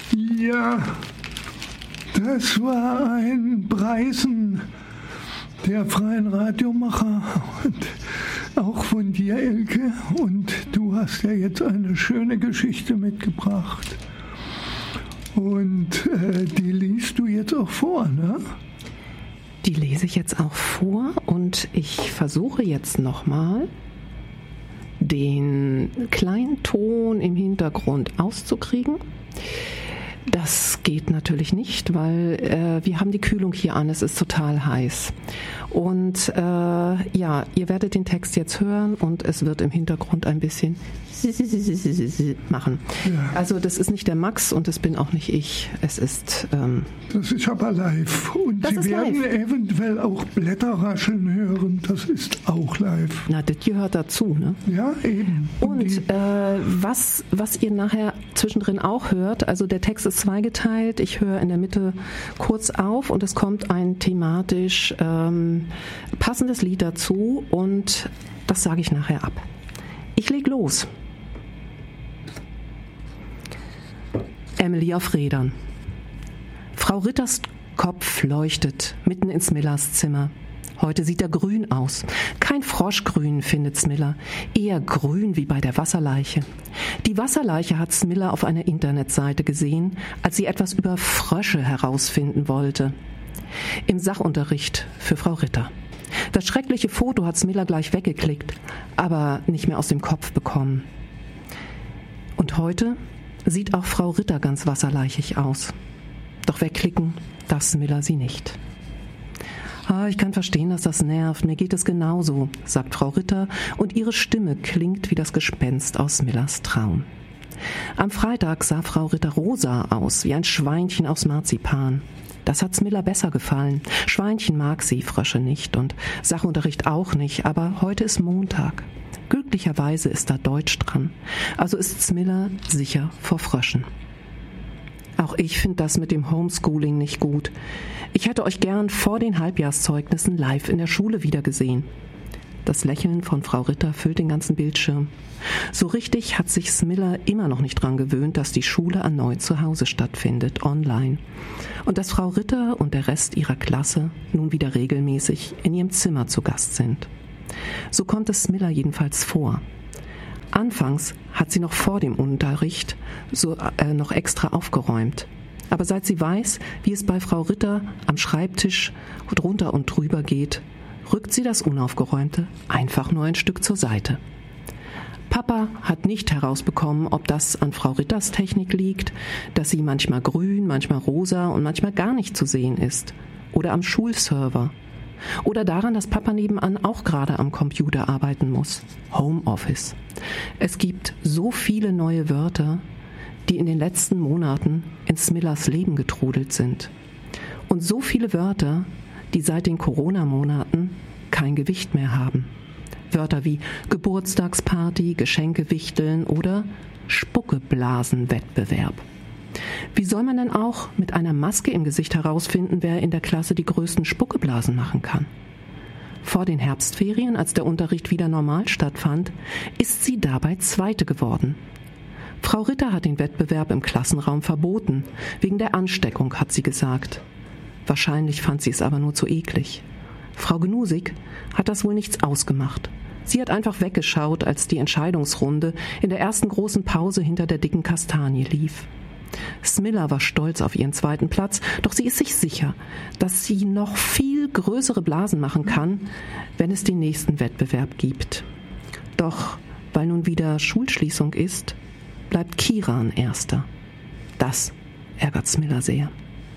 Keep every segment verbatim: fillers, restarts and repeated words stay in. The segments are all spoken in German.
Ja, das war ein Preisen der Freien Radiomacher und auch von dir, Elke. Und du hast ja jetzt eine schöne Geschichte mitgebracht. Und äh, die liest du jetzt auch vor, ne? Die lese ich jetzt auch vor und ich versuche jetzt nochmal den kleinen Ton im Hintergrund auszukriegen. Das geht natürlich nicht, weil äh, wir haben die Kühlung hier an, es ist total heiß. Und äh, ja, ihr werdet den Text jetzt hören und es wird im Hintergrund ein bisschen machen. Ja. Also das ist nicht der Max und das bin auch nicht ich. Es ist... Ähm, das ist aber live. Und das Sie werden live. eventuell auch Blätter rascheln hören. Das ist auch live. Na, das gehört dazu, ne? Ja, eben. Und die, äh, was, was ihr nachher zwischendrin auch hört, also der Text ist zweigeteilt. Ich höre in der Mitte kurz auf und es kommt ein thematisch ähm, passendes Lied dazu und das sage ich nachher ab. Ich leg los. Emily auf Rädern. Frau Ritters Kopf leuchtet mitten in Smillers Zimmer. Heute sieht er grün aus. Kein Froschgrün, findet Smiller. Eher grün wie bei der Wasserleiche. Die Wasserleiche hat Smiller auf einer Internetseite gesehen, als sie etwas über Frösche herausfinden wollte. Im Sachunterricht für Frau Ritter. Das schreckliche Foto hat Smiller gleich weggeklickt, aber nicht mehr aus dem Kopf bekommen. Und heute sieht auch Frau Ritter ganz wasserleichig aus. Doch wegklicken darf Smiller sie nicht. Ah, ich kann verstehen, dass das nervt. Mir geht es genauso, sagt Frau Ritter und ihre Stimme klingt wie das Gespenst aus Smillers Traum. Am Freitag sah Frau Ritter rosa aus, wie ein Schweinchen aus Marzipan. Das hat Smiller besser gefallen. Schweinchen mag sie, Frösche nicht und Sachunterricht auch nicht, aber heute ist Montag. Glücklicherweise ist da Deutsch dran. Also ist Smiller sicher vor Fröschen. Auch ich finde das mit dem Homeschooling nicht gut. Ich hätte euch gern vor den Halbjahrszeugnissen live in der Schule wiedergesehen. Das Lächeln von Frau Ritter füllt den ganzen Bildschirm. So richtig hat sich Smiller immer noch nicht dran gewöhnt, dass die Schule erneut zu Hause stattfindet, online. Und dass Frau Ritter und der Rest ihrer Klasse nun wieder regelmäßig in ihrem Zimmer zu Gast sind. So kommt es Smiller jedenfalls vor. Anfangs hat sie noch vor dem Unterricht so äh, noch extra aufgeräumt. Aber seit sie weiß, wie es bei Frau Ritter am Schreibtisch drunter und drüber geht, rückt sie das Unaufgeräumte einfach nur ein Stück zur Seite. Papa hat nicht herausbekommen, ob das an Frau Ritters Technik liegt, dass sie manchmal grün, manchmal rosa und manchmal gar nicht zu sehen ist. Oder am Schulserver. Oder daran, dass Papa nebenan auch gerade am Computer arbeiten muss. Homeoffice. Es gibt so viele neue Wörter, die in den letzten Monaten in Smillers Leben getrudelt sind. Und so viele Wörter, die seit den Corona-Monaten kein Gewicht mehr haben. Wörter wie Geburtstagsparty, Geschenkewichteln oder Spuckeblasenwettbewerb. Wie soll man denn auch mit einer Maske im Gesicht herausfinden, wer in der Klasse die größten Spuckeblasen machen kann? Vor den Herbstferien, als der Unterricht wieder normal stattfand, ist sie dabei Zweite geworden. Frau Ritter hat den Wettbewerb im Klassenraum verboten. Wegen der Ansteckung, hat sie gesagt. Wahrscheinlich fand sie es aber nur zu eklig. Frau Gnusig hat das wohl nichts ausgemacht. Sie hat einfach weggeschaut, als die Entscheidungsrunde in der ersten großen Pause hinter der dicken Kastanie lief. Smiller war stolz auf ihren zweiten Platz, doch sie ist sich sicher, dass sie noch viel größere Blasen machen kann, wenn es den nächsten Wettbewerb gibt. Doch weil nun wieder Schulschließung ist, bleibt Kiran Erster. Das ärgert Smiller sehr.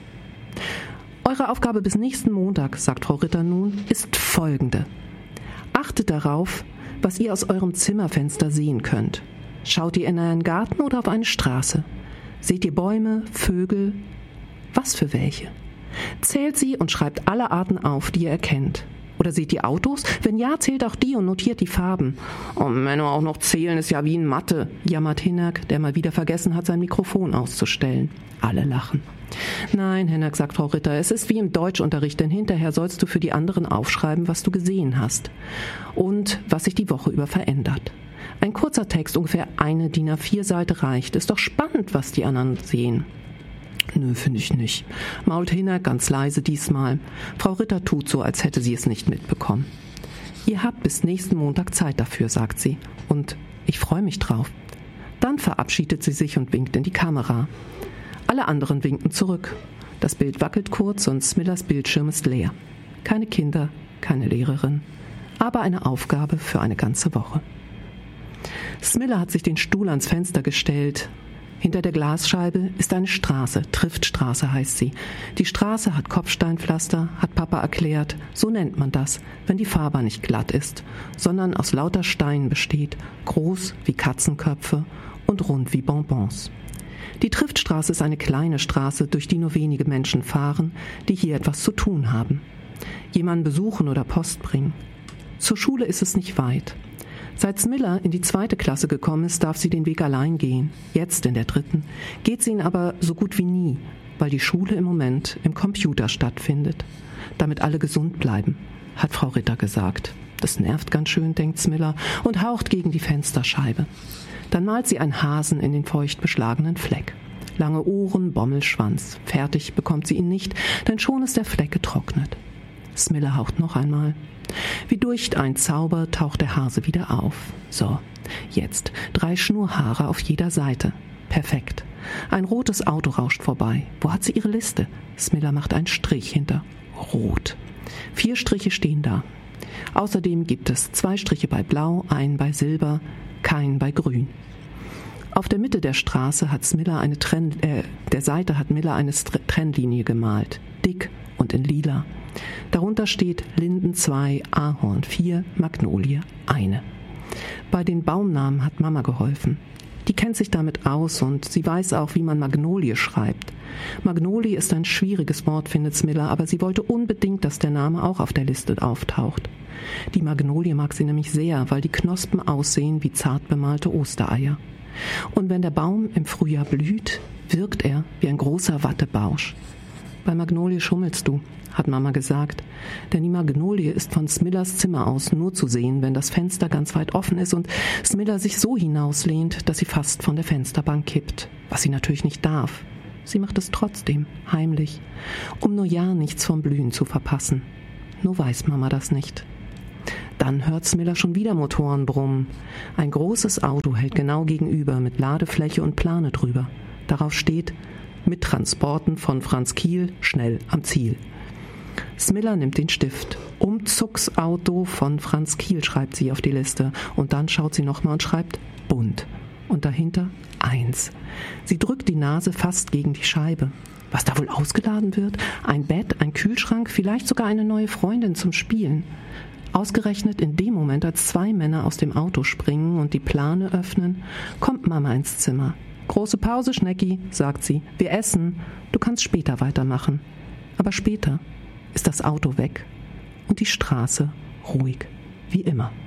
Eure Aufgabe bis nächsten Montag, sagt Frau Ritter nun, ist folgende. Achtet darauf, was ihr aus eurem Zimmerfenster sehen könnt. Schaut ihr in einen Garten oder auf eine Straße? Seht ihr Bäume, Vögel? Was für welche? Zählt sie und schreibt alle Arten auf, die ihr erkennt. Oder seht ihr Autos? Wenn ja, zählt auch die und notiert die Farben. Oh, Männer, auch noch zählen ist ja wie in Mathe, jammert Hinnerk, der mal wieder vergessen hat, sein Mikrofon auszustellen. Alle lachen. Nein, Hinnerk, sagt Frau Ritter, es ist wie im Deutschunterricht, denn hinterher sollst du für die anderen aufschreiben, was du gesehen hast und was sich die Woche über verändert. Ein kurzer Text, ungefähr eine D I N A vier Seite reicht. Ist doch spannend, was die anderen sehen. Nö, finde ich nicht, mault Hinner ganz leise diesmal. Frau Ritter tut so, als hätte sie es nicht mitbekommen. Ihr habt bis nächsten Montag Zeit dafür, sagt sie. Und ich freue mich drauf. Dann verabschiedet sie sich und winkt in die Kamera. Alle anderen winken zurück. Das Bild wackelt kurz und Smillers Bildschirm ist leer. Keine Kinder, keine Lehrerin, aber eine Aufgabe für eine ganze Woche. Smiller hat sich den Stuhl ans Fenster gestellt. Hinter der Glasscheibe ist eine Straße, Triftstraße heißt sie. Die Straße hat Kopfsteinpflaster, hat Papa erklärt. So nennt man das, wenn die Fahrbahn nicht glatt ist, sondern aus lauter Steinen besteht, groß wie Katzenköpfe und rund wie Bonbons. Die Triftstraße ist eine kleine Straße, durch die nur wenige Menschen fahren, die hier etwas zu tun haben. Jemanden besuchen oder Post bringen. Zur Schule ist es nicht weit. Seit Smiller in die zweite Klasse gekommen ist, darf sie den Weg allein gehen. Jetzt in der dritten geht sie ihn aber so gut wie nie, weil die Schule im Moment im Computer stattfindet. Damit alle gesund bleiben, hat Frau Ritter gesagt. Das nervt ganz schön, denkt Smiller und haucht gegen die Fensterscheibe. Dann malt sie einen Hasen in den feucht beschlagenen Fleck. Lange Ohren, Bommelschwanz. Fertig bekommt sie ihn nicht, denn schon ist der Fleck getrocknet. Smiller haucht noch einmal. Wie durch ein Zauber taucht der Hase wieder auf. So, jetzt drei Schnurrhaare auf jeder Seite. Perfekt. Ein rotes Auto rauscht vorbei. Wo hat sie ihre Liste? Smiller macht einen Strich hinter Rot. Vier Striche stehen da. Außerdem gibt es zwei Striche bei Blau, einen bei Silber, keinen bei Grün. Auf der Mitte der Straße hat Smiller eine Trenn, äh, der Seite hat Miller eine Trennlinie gemalt. Dick und in lila. Darunter steht Linden zwei, Ahorn vier, Magnolie eine. Bei den Baumnamen hat Mama geholfen. Die kennt sich damit aus und sie weiß auch, wie man Magnolie schreibt. Magnolie ist ein schwieriges Wort, findet Smiller, aber sie wollte unbedingt, dass der Name auch auf der Liste auftaucht. Die Magnolie mag sie nämlich sehr, weil die Knospen aussehen wie zart bemalte Ostereier. Und wenn der Baum im Frühjahr blüht, wirkt er wie ein großer Wattebausch. Bei Magnolie schummelst du, hat Mama gesagt, denn die Magnolie ist von Smillers Zimmer aus nur zu sehen, wenn das Fenster ganz weit offen ist und Smiller sich so hinauslehnt, dass sie fast von der Fensterbank kippt, was sie natürlich nicht darf. Sie macht es trotzdem, heimlich, um nur ja nichts vom Blühen zu verpassen. Nur weiß Mama das nicht. Dann hört Smiller schon wieder Motoren brummen. Ein großes Auto hält genau gegenüber mit Ladefläche und Plane drüber. Darauf steht: mit Transporten von Franz Kiel schnell am Ziel. Smiller nimmt den Stift. Umzugsauto von Franz Kiel schreibt sie auf die Liste. Und dann schaut sie nochmal und schreibt bunt. Und dahinter eins. Sie drückt die Nase fast gegen die Scheibe. Was da wohl ausgeladen wird? Ein Bett, ein Kühlschrank, vielleicht sogar eine neue Freundin zum Spielen. Ausgerechnet in dem Moment, als zwei Männer aus dem Auto springen und die Plane öffnen, kommt Mama ins Zimmer. Große Pause, Schnecki, sagt sie. Wir essen. Du kannst später weitermachen. Aber später ist das Auto weg und die Straße ruhig wie immer.